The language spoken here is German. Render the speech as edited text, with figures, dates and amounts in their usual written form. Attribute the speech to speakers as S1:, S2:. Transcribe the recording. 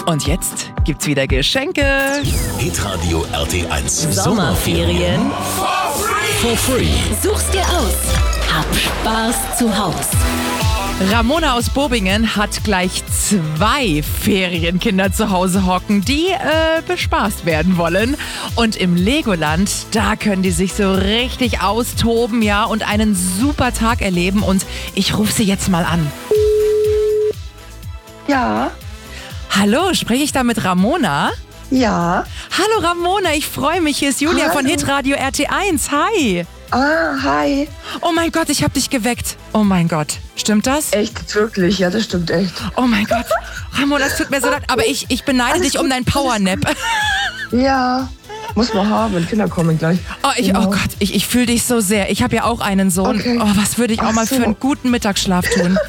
S1: Und jetzt gibt's wieder Geschenke.
S2: Hitradio RT1
S3: Sommerferien
S2: for free.
S3: Such's dir aus. Hab Spaß zu Haus.
S1: Ramona aus Bobingen hat gleich 2 Ferienkinder zu Hause hocken, die bespaßt werden wollen. Und im Legoland, da können die sich so richtig austoben, ja, und einen super Tag erleben. Und ich rufe sie jetzt mal an.
S4: Ja,
S1: Hallo, spreche ich da mit Ramona?
S4: ja.
S1: Hallo Ramona, ich freue mich. Hier ist Julia von
S4: Hallo.
S1: Hitradio RT1. Hi.
S4: Hi.
S1: Oh mein Gott, ich habe dich geweckt. Oh mein Gott. Stimmt das?
S4: Echt, wirklich, ja, das stimmt echt.
S1: Oh mein Gott. Ramona, es tut mir so leid, aber ich beneide
S4: Alles
S1: dich um
S4: gut,
S1: dein Powernap.
S4: Ja, muss man haben, Kinder kommen gleich.
S1: Oh
S4: Genau.
S1: Gott, ich fühle dich so sehr. Ich habe ja auch einen Sohn.
S4: Okay.
S1: Oh, was würde ich auch
S4: Ach
S1: mal
S4: so.
S1: für einen guten Mittagsschlaf tun?